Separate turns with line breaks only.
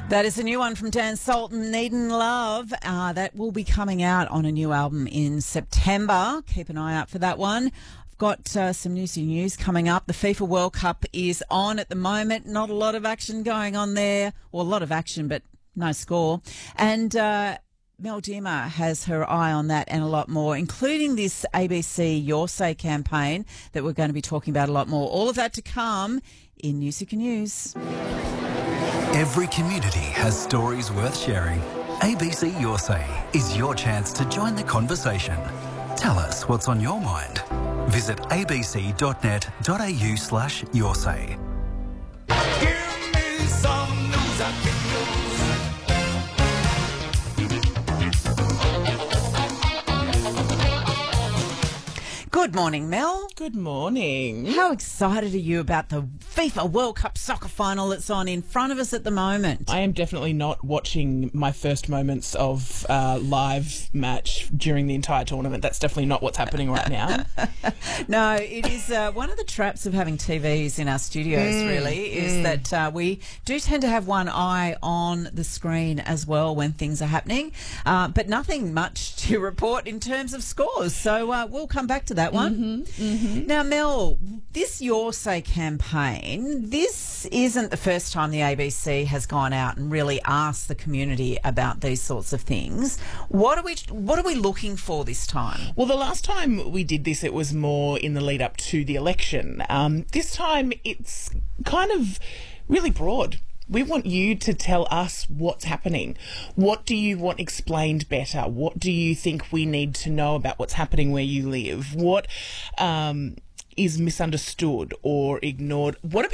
That is a new one from Dan Sultan, Needin' Love. That will be coming out on a new album in September. Keep an eye out for that one. I've got some news coming up. The FIFA World Cup is on at the moment. Not a lot of action going on there. Well, a lot of action, but no score. And Mel Dimmer has her eye on that and a lot more, including this ABC Your Say campaign that we're going to be talking about a lot more. All of that to come in Newsica News.
Every community has stories worth sharing. ABC Your Say is your chance to join the conversation. Tell us what's on your mind. Visit abc.net.au/yoursay.
Give me some news I can use.
Good morning, Mel.
Good morning.
How excited are you about the FIFA World Cup soccer final that's on in front of us at the moment?
I am definitely not watching my first moments of live match during the entire tournament. That's definitely not what's happening right now.
No, it is one of the traps of having TVs in our studios, really, is that we do tend to have one eye on the screen as well when things are happening, but nothing much to report in terms of scores. So we'll come back to that one. Now, Mel, this Your Say campaign, this isn't the first time the ABC has gone out and really asked the community about these sorts of things. What are we looking for this time?
Well, the last time we did this, it was more in the lead up to the election. This time, it's kind of really broad. We want you to tell us what's happening. What do you want explained better? What do you think we need to know about what's happening where you live? What is misunderstood or ignored? What